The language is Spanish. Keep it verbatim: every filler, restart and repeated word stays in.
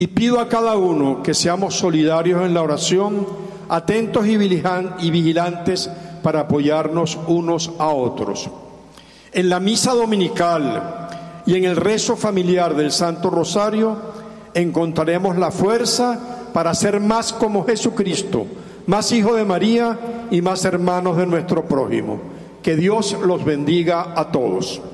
Y pido a cada uno que seamos solidarios en la oración, atentos y vigilantes para apoyarnos unos a otros. En la misa dominical y en el rezo familiar del Santo Rosario encontraremos la fuerza para ser más como Jesucristo, más hijo de María y más hermanos de nuestro prójimo. Que Dios los bendiga a todos.